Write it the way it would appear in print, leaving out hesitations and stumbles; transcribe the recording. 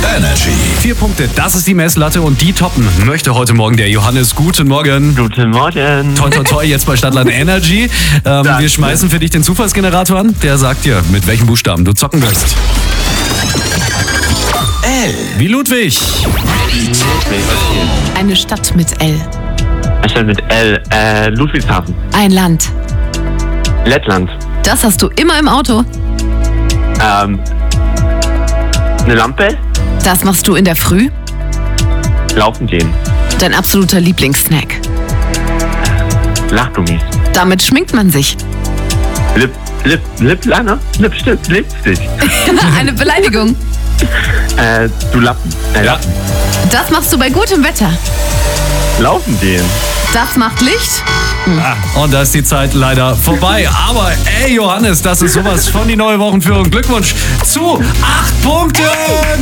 Energy. 4 Punkte, das ist die Messlatte und die toppen möchte heute Morgen der Johannes. Guten Morgen. Guten Morgen. Toi, toi, toi, jetzt bei Stadtland Energy. Wir schmeißen für dich den Zufallsgenerator an. Der sagt dir, mit welchem Buchstaben du zocken wirst. L. Wie Ludwig. Eine Stadt mit L. Stadt mit L. Ludwigshafen. Ein Land. Lettland. Das hast du immer im Auto. Eine Lampe. Das machst du in der Früh. Laufen gehen. Dein absoluter Lieblingssnack. Lachgummis. Damit schminkt man sich. Lipliner? Lipstick. Eine Beleidigung. Du Lappen. Lappen. Das machst du bei gutem Wetter. Laufen gehen. Das macht Licht. Und da ist die Zeit leider vorbei. Aber ey Johannes, das ist sowas von die neue Wochenführung. Glückwunsch zu 8 Punkten.